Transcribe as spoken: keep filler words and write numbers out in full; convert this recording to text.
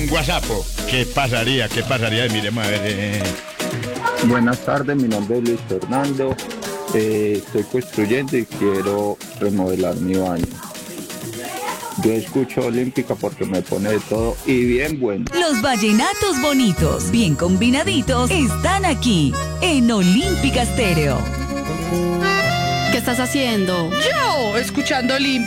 un WhatsApp. ¿Qué pasaría? ¿Qué pasaría? Miremos a ver. Eh. Buenas tardes, mi nombre es Luis Fernando. Eh, estoy construyendo y quiero remodelar mi baño. Yo escucho Olímpica porque me pone de todo y bien bueno. Los vallenatos bonitos, bien combinaditos, están aquí en Olímpica Estéreo. ¿Qué estás haciendo? Yo, escuchando Olímpica.